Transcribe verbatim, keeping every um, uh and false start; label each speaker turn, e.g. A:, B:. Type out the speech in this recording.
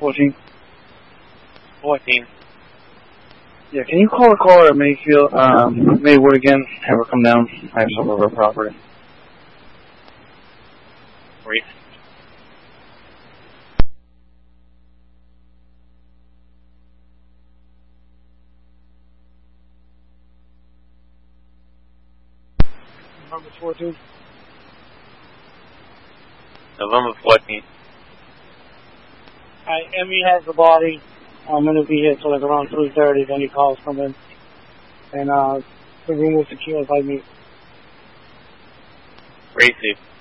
A: fourteen.
B: fourteen.
A: Yeah, can you call a caller at Mayfield, um, Maywood again? Have her come down. I have some of her property.
B: Great.
A: Number fourteen.
B: November fourteenth.
C: Alright, Emmy has the body. I'm going to be here till like around three thirty if any calls come in. And uh, the room was secured by me.
B: Gracie.